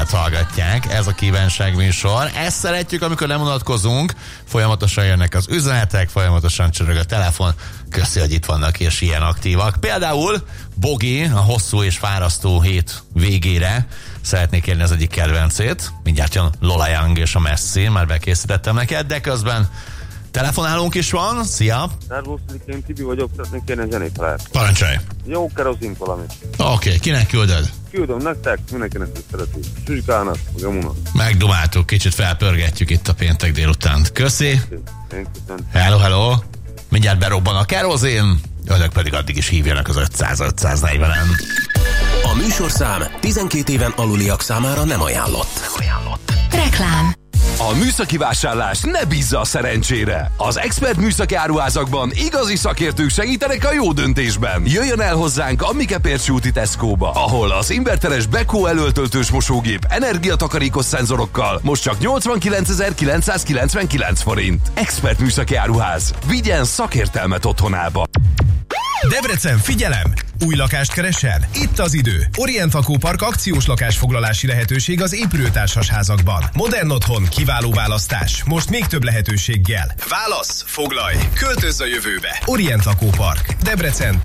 műsorunkat hallgatják, ez a kívánság műsor. Ezt szeretjük, amikor lemunatkozunk, folyamatosan jönnek az üzenetek, folyamatosan csörög a telefon. Köszi, hogy itt vannak és ilyen aktívak. Például Bogi a hosszú és fárasztó hét végére szeretnék kérni az egyik kedvencét. Mindjárt jön Lola Young és a Messi, már bekészítettem neked, de közben telefonálunk is van. Szia! Szervusz, én Tibi vagyok, szeretnék kérni a zenéfelet. Parancsolj! Jó kerozint valamit. Oké, kinek küldöd? Küldöm nektek, mindenkinek szeretünk. Zsuzsikának, meg a Muna. Megdumáltuk, kicsit felpörgetjük itt a péntek délután. Köszi! Én köszönöm. Hello! Mindjárt berobban a kerozin, önök pedig addig is hívjanak az 500-540-en. A műsorszám 12 éven aluliak számára nem ajánlott. Reklám. A műszaki vásárlás ne bízza a szerencsére. Az Expert műszaki áruházakban igazi szakértők segítenek a jó döntésben. Jöjjön el hozzánk a Mikepércsi úti Tesco-ba, ahol az inverteres Beko előtöltős mosógép energiatakarékos szenzorokkal most csak 89.999 forint. Expert műszaki áruház. Vigyen szakértelmet otthonába. Debrecen, figyelem! Új lakást keresel? Itt az idő. Orient Lakópark akciós lakásfoglalási lehetőség az épülőtársas házakban. Modern otthon, kiváló választás. Most még több lehetőséggel. Válasz, foglalj, költözz a jövőbe. Orient Lakópark, Debrecen.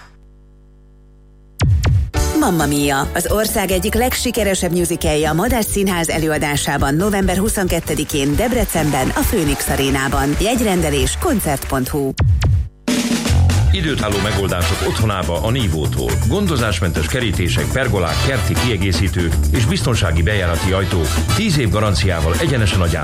Mamma Mia, az ország egyik legsikeresebb musicalje a Madách Színház előadásában november 22-én Debrecenben, a Phoenix Arénában. Jegyrendelés koncert.hu. Időtálló megoldások otthonába a Nívótól. Gondozásmentes kerítések, pergolák, kerti kiegészítők és biztonsági bejárati ajtók 10 év garanciával egyenesen a gyártóhoz.